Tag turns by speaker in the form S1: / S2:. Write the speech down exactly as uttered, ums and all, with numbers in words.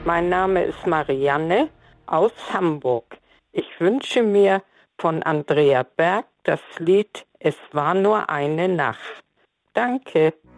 S1: Mein Name ist Marianne aus Hamburg. Ich wünsche mir von Andrea Berg das Lied Es war nur eine Nacht. Danke.